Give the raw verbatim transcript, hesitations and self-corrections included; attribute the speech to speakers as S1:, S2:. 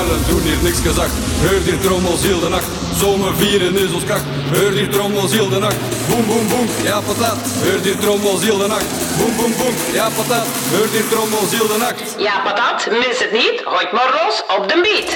S1: Haarlem toen heeft niks gezegd. Heur die trommels heel de nacht. Zomer vieren is ons kracht. Heur die trommels heel de nacht. Boem, boem, boem, ja patat. Heur die trommels heel de nacht. Boem, boem, boem, ja patat. Heur die trommels heel de nacht.
S2: Ja patat, mis het niet. Gooit maar los op de beat.